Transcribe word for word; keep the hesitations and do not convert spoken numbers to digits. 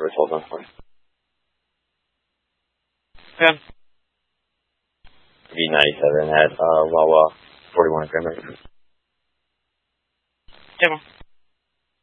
for a twelve month one. Yeah. V ninety-seven at uh, Wawa, forty-one Grand Rapids. Yeah.